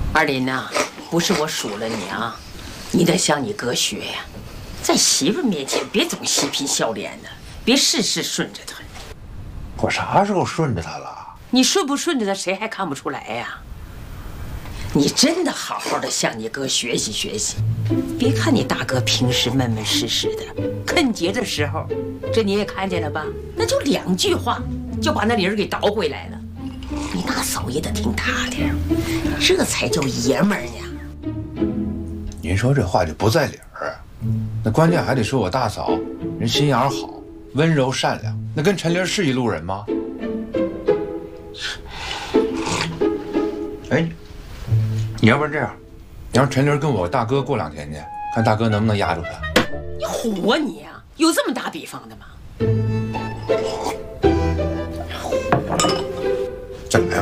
二林呐，不是我数了你啊，你得向你哥学呀，在媳妇面前别总嬉皮笑脸的，别事事顺着他。 我啥时候顺着他了？ 你顺不顺着他，谁还看不出来呀？你真的好好的向你哥学习学习。别看你大哥平时闷闷实实的，啃节的时候，这你也看见了吧？那就2句话，就把那理儿给倒回来了。你大嫂也得听他的，这才叫爷们儿呢。 您说这话就不在理儿，那关键还得说我大嫂人心眼好，温柔善良，那跟陈玲是一路人吗？哎，你要不然这样，你让陈玲跟我大哥过2天去，看大哥能不能压住他。 你唬我你呀？有这么打比方的吗？ 怎么样？